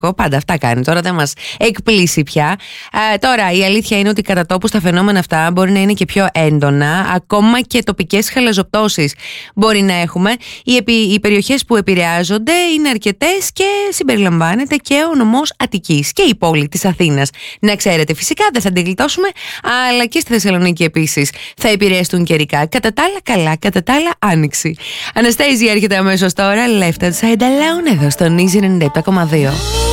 Πάντα αυτά κάνει. Τώρα δεν μας εκπλήσει πια. Τώρα η αλήθεια είναι ότι κατά τόπους τα φαινόμενα αυτά μπορεί να είναι και πιο έντονα. Ακόμα και τοπικές χαλαζοπτώσεις μπορεί να έχουμε. Οι περιοχές που επηρεάζονται είναι αρκετές και συμπεριλαμβάνεται και ο νομός Αττικής και η πόλη της Αθήνας. Να ξέρετε, φυσικά δεν θα την γλιτώσουμε, αλλά και στη Θεσσαλονίκη επίσης θα επηρεαστούν καιρικά. Κατά τα άλλα καλά, κατά τα άλλα άνοιξη. Αναστέιζη έρχεται αμέσως τώρα. Left Outside Alone εδώ στον Easy 97,2.